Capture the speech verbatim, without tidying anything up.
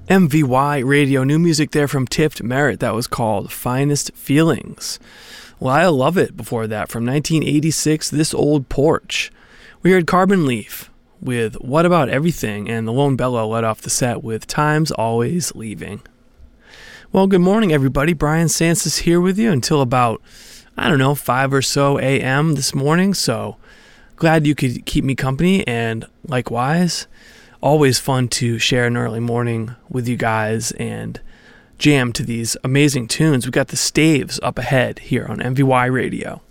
M V Y Radio, new music there from Tipped Merit. That was called Finest Feelings. Well, I love it before that. From nineteen eighty-six, This Old Porch. We heard Carbon Leaf with What About Everything, and the Lone Bellow led off the set with Time's Always Leaving. Well, good morning, everybody. Brian Sansis here with you until about, I don't know, five or so a.m. this morning, so glad you could keep me company, and likewise, always fun to share an early morning with you guys and jam to these amazing tunes. We've got the Staves up ahead here on M V Y Radio.